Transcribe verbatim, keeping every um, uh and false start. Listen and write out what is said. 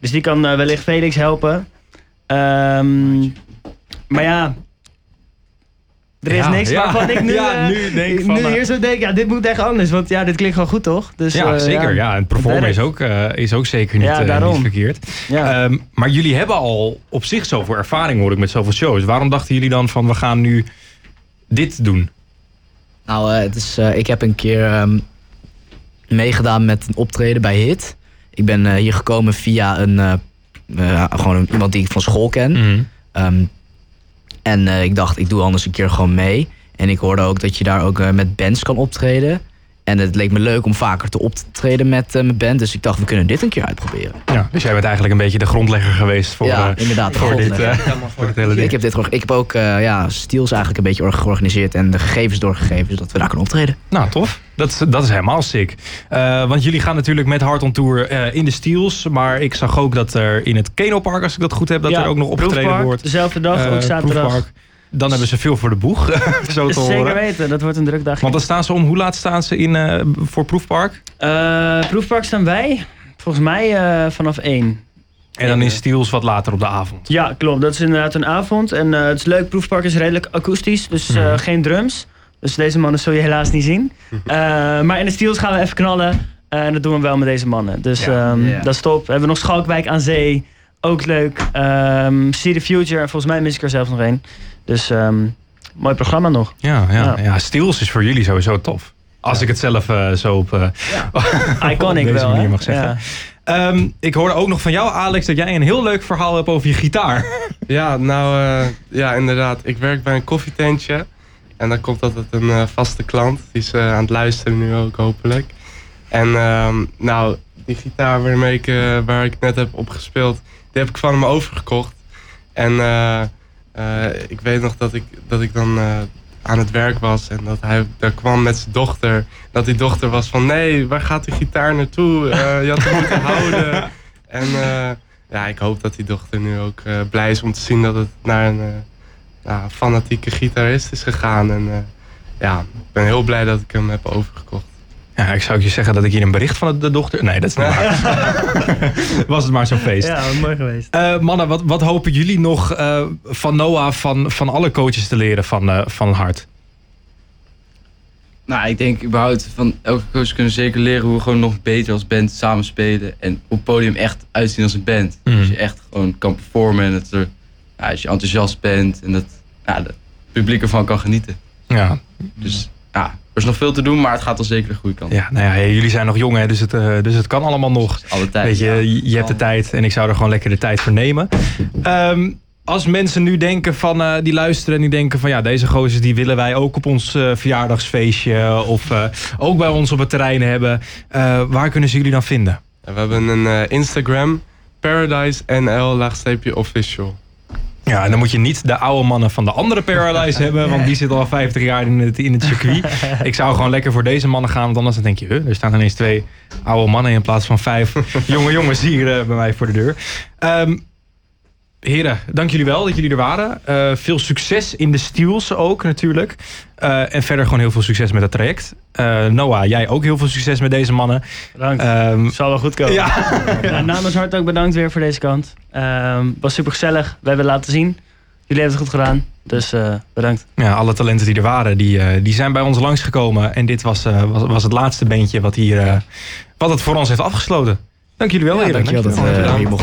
Dus die kan uh, wellicht Felix helpen. Um, maar ja... Er is ja, niks ja. waarvan ik nu, ja, nu, denk uh, van, nu hier zo denk, ja, dit moet echt anders. Want ja, dit klinkt gewoon goed, toch? Dus, ja, uh, zeker. Ja, ja, en performen is ook, uh, is ook zeker niet, ja, uh, niet verkeerd. Ja. Um, maar jullie hebben al op zich zoveel ervaring, hoor ik, met zoveel shows. Waarom dachten jullie dan van, we gaan nu dit doen? Nou, uh, het is, uh, ik heb een keer um, meegedaan met een optreden bij Hit. Ik ben uh, hier gekomen via een, uh, uh, gewoon een, iemand die ik van school ken. Mm-hmm. Um, En uh, ik dacht, ik doe anders een keer gewoon mee. En ik hoorde ook dat je daar ook uh, met bands kan optreden. En het leek me leuk om vaker te optreden met uh, mijn band. Dus ik dacht, we kunnen dit een keer uitproberen. Ja, dus jij bent eigenlijk een beetje de grondlegger geweest voor, ja, uh, inderdaad, voor, dit, uh, voor dit hele ding. Ik heb, dit, ik heb ook uh, ja, Steels eigenlijk een beetje georganiseerd en de gegevens doorgegeven, zodat we daar kunnen optreden. Nou, tof. Dat is, dat is helemaal sick. Uh, want jullie gaan natuurlijk met Hard on Tour uh, in de Steels. Maar ik zag ook dat er in het Keno Park, als ik dat goed heb, dat ja, er ook nog opgetreden wordt. Dezelfde dag, uh, ook zaterdag. Dan hebben ze veel voor de boeg, zo te Zeker horen. weten, dat wordt een druk dagje. Want dan staan ze om, hoe laat staan ze in, uh, voor Proefpark? Uh, Proefpark staan wij, volgens mij uh, vanaf één. En dan in Steels wat later op de avond? Ja, klopt. Dat is inderdaad een avond. En uh, het is leuk, Proefpark is redelijk akoestisch, dus uh, mm. geen drums. Dus deze mannen zul je helaas niet zien. Uh, maar in de Steels gaan we even knallen. Uh, en dat doen we wel met deze mannen. Dus ja, um, yeah. dat is top. We hebben nog Schalkwijk aan Zee. Ook leuk. Um, See the Future. Volgens mij mis ik er zelfs nog één. Dus um, mooi programma nog. Ja, ja, ja. ja, Steels is voor jullie sowieso tof. Als ja. ik het zelf uh, zo op, uh, ja. Iconic op deze wel, manier hè? mag zeggen. Ja. Um, ik hoorde ook nog van jou, Alex, dat jij een heel leuk verhaal hebt over je gitaar. Ja, nou uh, ja, inderdaad. Ik werk bij een koffietentje. En dan komt altijd een uh, vaste klant. Die is uh, aan het luisteren nu ook, hopelijk. En uh, nou, die gitaar waarmee ik, uh, waar ik net heb opgespeeld, die heb ik van hem overgekocht. En uh, uh, ik weet nog dat ik, dat ik dan uh, aan het werk was en dat hij daar kwam met zijn dochter. Dat die dochter was van, nee, waar gaat die gitaar naartoe? Uh, je had hem moeten houden. En uh, ja, ik hoop dat die dochter nu ook uh, blij is om te zien dat het naar een uh, nou, fanatieke gitarist is gegaan. En uh, ja, ik ben heel blij dat ik hem heb overgekocht. Ja, ik zou je zeggen dat ik hier een bericht van de dochter... Nee, dat is niet waar. Was het maar zo'n feest. Ja, mooi geweest. Uh, mannen, wat, wat hopen jullie nog uh, van Noah, van, van alle coaches te leren van, uh, van Hard? Nou, ik denk überhaupt van elke coach kunnen zeker leren hoe we gewoon nog beter als band samenspelen. En op het podium echt uitzien als een band. Mm. Dus je echt gewoon kan performen en dat er, ja, als je enthousiast bent en dat ja, het publiek ervan kan genieten. Ja. Dus ja, er is nog veel te doen, maar het gaat al zeker de goede kant. Ja, nou ja, jullie zijn nog jong, hè, dus, het, uh, dus het kan allemaal nog. Alle tijd. Weet je, ja. je, je hebt de tijd en ik zou er gewoon lekker de tijd voor nemen. Um, als mensen nu denken van, uh, die luisteren en die denken van ja, deze gozers die willen wij ook op ons uh, verjaardagsfeestje of uh, ook bij ons op het terrein hebben. Uh, waar kunnen ze jullie dan vinden? Ja, we hebben een uh, Instagram, Paradise N L official. Ja, en dan moet je niet de oude mannen van de andere Paradise hebben, want die zitten al vijftig jaar in het, in het circuit. Ik zou gewoon lekker voor deze mannen gaan, want anders dan denk je, huh, er staan ineens twee oude mannen in plaats van vijf jonge jongens hier uh, bij mij voor de deur. Um, heren, dank jullie wel dat jullie er waren. Uh, veel succes in de Steels ook natuurlijk. Uh, en verder gewoon heel veel succes met het traject. Uh, Noah, jij ook heel veel succes met deze mannen. Bedankt. Um, Zal wel goed komen. Ja. Ja, namens Hart ook bedankt weer voor deze kant. Um, was super gezellig. We hebben het laten zien. Jullie hebben het goed gedaan. Dus uh, bedankt. Ja, alle talenten die er waren, die, uh, die zijn bij ons langsgekomen. En dit was, uh, was, was het laatste bandje wat, hier, uh, wat het voor ons heeft afgesloten. Dank jullie wel. Ja, dank je wel dat we hier mochten